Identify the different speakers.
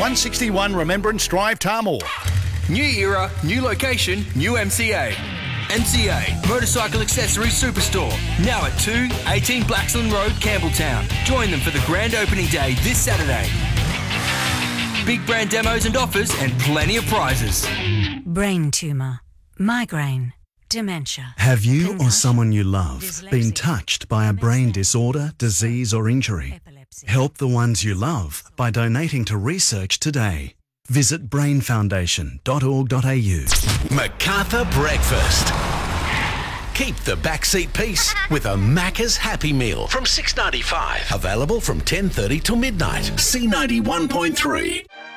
Speaker 1: 161 Remembrance Drive, Tamor.
Speaker 2: New era, new location, new MCA. MCA, Motorcycle Accessories Superstore. Now at 218 Blaxland Road, Campbelltown. Join them for the grand opening day this Saturday. Big brand demos and offers and plenty of prizes.
Speaker 3: Brain tumour, migraine, dementia.
Speaker 4: Have you or someone you love been touched by a brain disorder, disease or injury? Help the ones you love by donating to research today. Visit brainfoundation.org.au.
Speaker 5: MacArthur Breakfast. Keep the backseat peace with a Macca's Happy Meal from $6.95. Available from 10:30 till midnight. C91.3.